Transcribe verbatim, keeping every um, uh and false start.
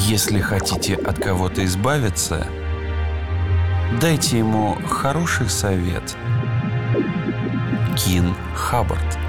Если хотите от кого-то избавиться, дайте ему хороший совет. Кин Хаббард.